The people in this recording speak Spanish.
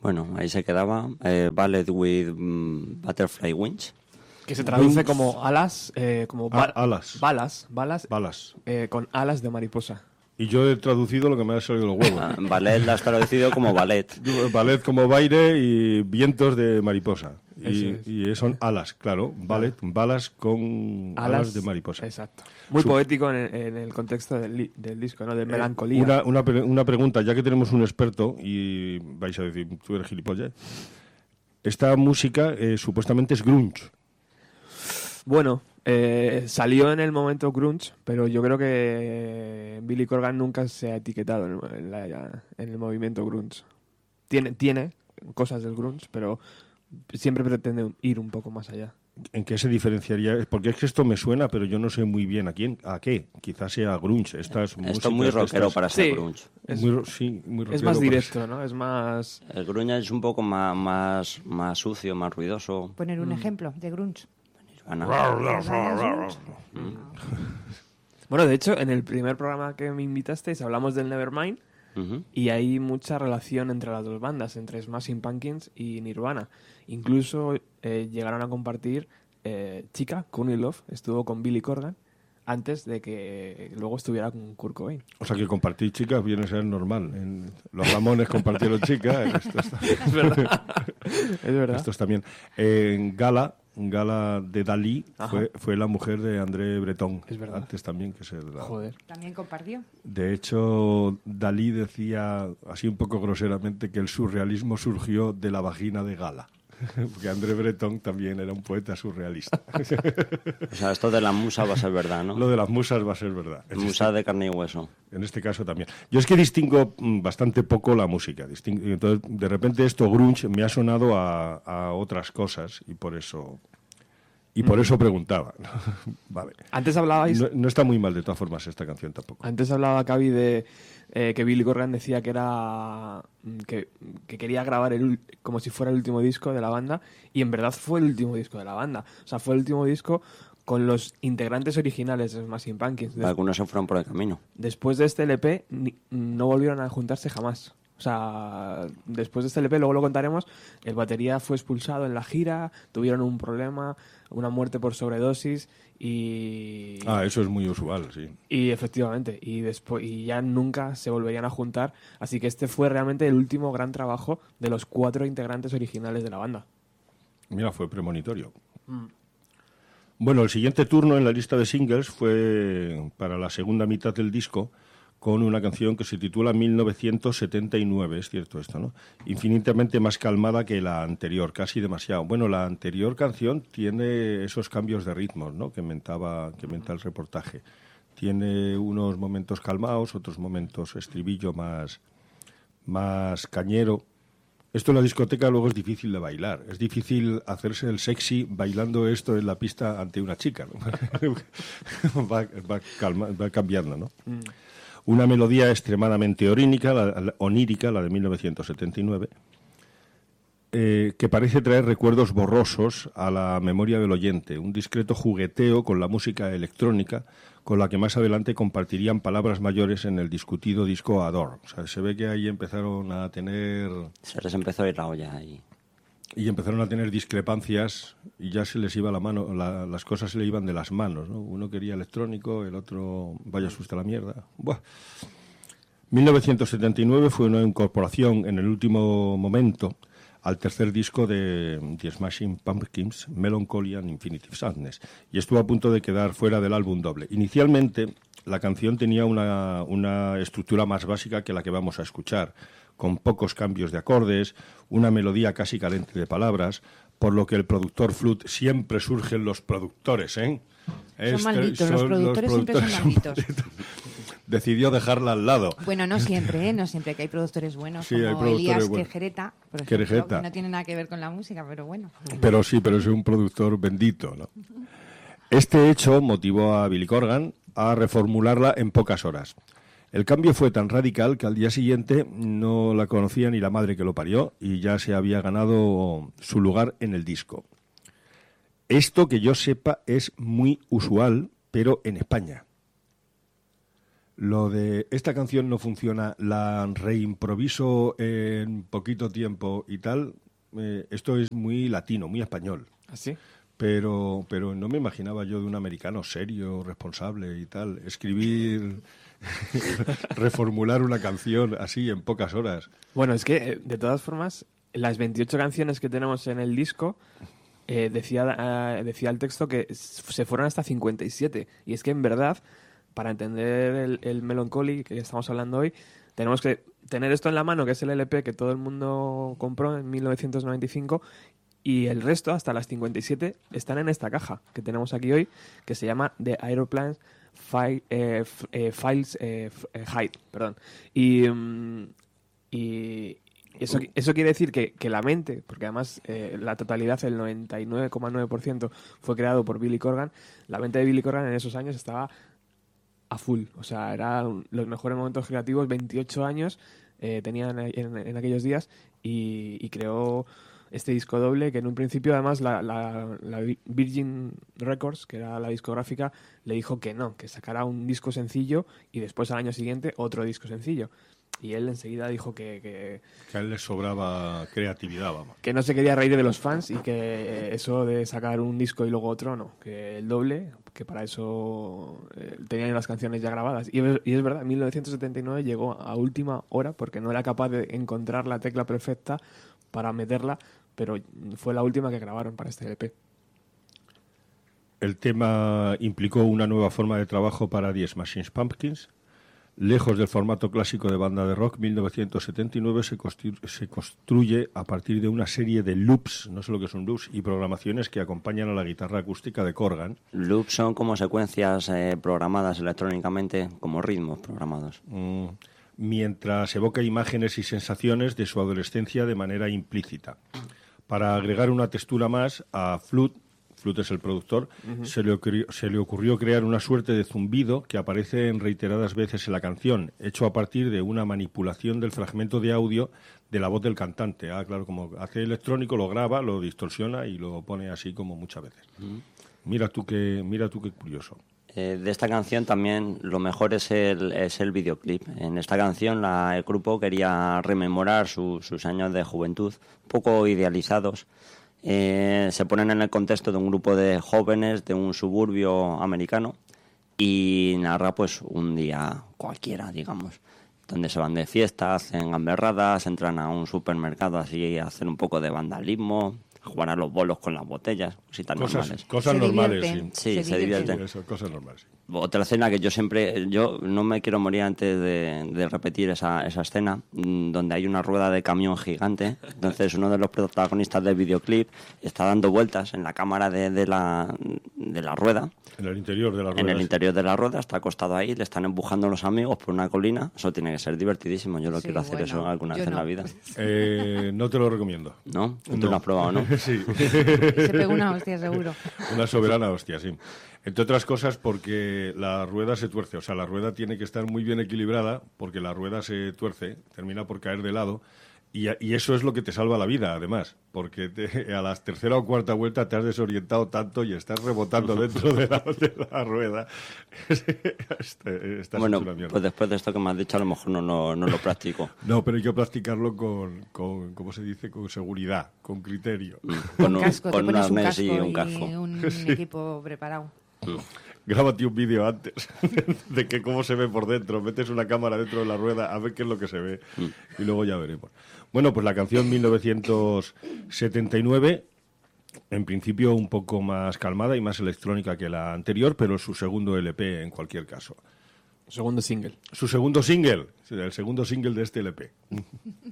Bueno, ahí se quedaba. Ballet with Butterfly Wings. Que se traduce como alas, alas. Balas. Con alas de mariposa. Y yo he traducido lo que me ha salido los huevos. Ballet la has traducido como ballet. Ballet como baile y vientos de mariposa. Es. Y son alas, claro. Ballet, balas con alas de mariposa. Exacto. Muy poético en el contexto del disco, ¿no? De melancolía. Una pregunta, ya que tenemos un experto y vais a decir, tú eres gilipollas. Esta música supuestamente es grunge. Bueno, salió en el momento grunge, pero yo creo que Billy Corgan nunca se ha etiquetado en el movimiento grunge. Tiene cosas del grunge, pero siempre pretende ir un poco más allá. ¿En qué se diferenciaría? Porque es que esto me suena, pero yo no sé muy bien a qué. Quizás sea grunge. Esto es muy rockero para ser grunge. Muy rockero. Es más directo, ¿no? Es más... El grunge es un poco más sucio, más ruidoso. Poner un ejemplo de grunge. Bueno, de hecho, en el primer programa que me invitasteis hablamos del Nevermind. Y hay mucha relación entre las dos bandas, entre Smashing Pumpkins y Nirvana. Incluso llegaron a compartir Chica, Courtney Love, estuvo con Billy Corgan antes de que luego estuviera con Kurt Cobain. O sea que compartir chicas viene a ser normal. Los Ramones compartieron chicas. Es verdad. Es verdad. Esto está bien. Gala de Dalí fue la mujer de André Breton. Es verdad. Antes también que se... Joder. También compartió. De hecho, Dalí decía, así un poco groseramente, que el surrealismo surgió de la vagina de Gala. Porque André Breton también era un poeta surrealista. O sea, esto de la musa va a ser verdad, ¿no? Lo de las musas va a ser verdad. Musa de carne y hueso. En este caso también. Yo es que distingo bastante poco la música. Entonces, de repente esto grunge me ha sonado a otras cosas y por eso preguntaba. Vale. Antes hablabais... No está muy mal de todas formas esta canción tampoco. Antes hablaba Cavi de que Billy Corgan decía que era que quería grabar como si fuera el último disco de la banda, y en verdad fue el último disco de la banda. O sea, fue el último disco con los integrantes originales de Smashing Pumpkins. Algunos se fueron por el camino. Después de este LP no volvieron a juntarse jamás. O sea, después de este LP, luego lo contaremos, el batería fue expulsado en la gira, tuvieron un problema, una muerte por sobredosis y... eso es muy usual, sí. Y efectivamente, y ya nunca se volverían a juntar, así que este fue realmente el último gran trabajo de los 4 integrantes originales de la banda. Mira, fue premonitorio. Bueno, el siguiente turno en la lista de singles fue para la segunda mitad del disco, con una canción que se titula 1979, es cierto esto, ¿no? Infinitamente más calmada que la anterior, casi demasiado. Bueno, la anterior canción tiene esos cambios de ritmos, ¿no? que menta el reportaje. Tiene unos momentos calmados, otros momentos estribillo más cañero. Esto en la discoteca luego es difícil de bailar. Es difícil hacerse el sexy bailando esto en la pista ante una chica, ¿no? va cambiando, ¿no? Una melodía extremadamente onírica, la de 1979, que parece traer recuerdos borrosos a la memoria del oyente. Un discreto jugueteo con la música electrónica, con la que más adelante compartirían palabras mayores en el discutido disco Adore. O sea, se ve que ahí empezaron a tener... Se les empezó a ir la olla ahí. Y empezaron a tener discrepancias y ya se les iba la mano, las cosas se le iban de las manos, ¿no? Uno quería electrónico, el otro vaya susto a la mierda. Buah. 1979 fue una incorporación en el último momento al tercer disco de The Smashing Pumpkins, Melancholy and Infinitive Sadness, y estuvo a punto de quedar fuera del álbum doble. Inicialmente, la canción tenía una estructura más básica que la que vamos a escuchar, con pocos cambios de acordes, una melodía casi carente de palabras, por lo que el productor Flood, siempre surgen los productores, ¿eh? Son malditos, los productores siempre son malditos. Decidió dejarla al lado. Bueno, no siempre, que hay productores buenos, sí, como Elías Querejeta, por ejemplo, Querejeta, que no tiene nada que ver con la música, pero bueno. Pero es un productor bendito, ¿no? Este hecho motivó a Billy Corgan a reformularla en pocas horas. El cambio fue tan radical que al día siguiente no la conocía ni la madre que lo parió y ya se había ganado su lugar en el disco. Esto, que yo sepa, es muy usual, pero en España. Lo de esta canción no funciona, la reimproviso en poquito tiempo y tal, esto es muy latino, muy español. ¿Ah, sí? Pero no me imaginaba yo de un americano serio, responsable y tal, escribir, reformular una canción así en pocas horas. Bueno, es que, de todas formas, las 28 canciones que tenemos en el disco, decía el texto que se fueron hasta 57. Y es que, en verdad, para entender el Melancholy que estamos hablando hoy, tenemos que tener esto en la mano, que es el LP que todo el mundo compró en 1995, y el resto, hasta las 57, están en esta caja que tenemos aquí hoy, que se llama The Aeroplanes Files Hide. Perdón. Y eso quiere decir que la mente, porque además la totalidad, el 99,9%, fue creado por Billy Corgan. La mente de Billy Corgan en esos años estaba a full. O sea, eran los mejores momentos creativos. 28 años tenían en aquellos días y creó este disco doble, que en un principio además la Virgin Records, que era la discográfica, le dijo que no, que sacara un disco sencillo y después al año siguiente otro disco sencillo. Y él enseguida dijo que a él le sobraba creatividad, vamos. Que no se quería reír de los fans y que eso de sacar un disco y luego otro, no. Que el doble, que para eso tenían las canciones ya grabadas. Y es verdad, 1979 llegó a última hora porque no era capaz de encontrar la tecla perfecta para meterla, pero fue la última que grabaron para este LP. El tema implicó una nueva forma de trabajo para The Smashing Pumpkins. Lejos del formato clásico de banda de rock, 1979 se construye a partir de una serie de loops, no sé lo que son loops, y programaciones que acompañan a la guitarra acústica de Corgan. Loops son como secuencias programadas electrónicamente, como ritmos programados. Mientras evoca imágenes y sensaciones de su adolescencia de manera implícita. Para agregar una textura más, a Flood es el productor, se le ocurrió crear una suerte de zumbido que aparece en reiteradas veces en la canción, hecho a partir de una manipulación del fragmento de audio de la voz del cantante. Claro, como hace electrónico, lo graba, lo distorsiona y lo pone así como muchas veces. Mira tú qué curioso. De esta canción también lo mejor es el videoclip. En esta canción el grupo quería rememorar sus años de juventud, un poco idealizados. Se ponen en el contexto de un grupo de jóvenes de un suburbio americano y narra pues un día cualquiera, digamos, donde se van de fiesta, hacen gamberradas, entran a un supermercado así a hacer un poco de vandalismo, a jugar a los bolos con las botellas, cositas normales. Cosas normales, sí. Sí, se divierten. Eso, cosas normales, sí. Otra escena que yo no me quiero morir antes de repetir esa escena, donde hay una rueda de camión gigante. Entonces uno de los protagonistas del videoclip está dando vueltas en la cámara de la rueda. En el interior de la rueda. En el interior de la rueda, está acostado ahí, le están empujando los amigos por una colina. Eso tiene que ser divertidísimo. Yo quiero hacer eso alguna vez en la vida. No te lo recomiendo. ¿No? ¿Tú lo has probado, no? Sí. Se pegó una hostia, seguro. Una soberana hostia, sí. Entre otras cosas porque la rueda se tuerce. O sea, la rueda tiene que estar muy bien equilibrada porque la rueda se tuerce, termina por caer de lado. Y eso es lo que te salva la vida, además, porque a la tercera o cuarta vuelta te has desorientado tanto y estás rebotando dentro de la rueda. Estás bueno, hecho una mierda. Pues después de esto que me has dicho, a lo mejor no lo practico. No, pero hay que practicarlo con ¿cómo se dice? Con seguridad, con criterio. Con casco, con un arnés casco y un casco. un equipo preparado. Grábate un vídeo antes de que cómo se ve por dentro, metes una cámara dentro de la rueda a ver qué es lo que se ve y luego ya veremos. Bueno, pues la canción 1979, en principio un poco más calmada y más electrónica que la anterior, pero su segundo LP en cualquier caso. Segundo single. Su segundo single, el segundo single de este LP.